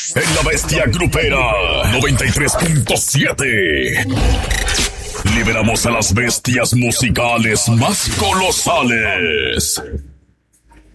En La Bestia Grupera 93.7. Liberamos a las bestias musicales más colosales.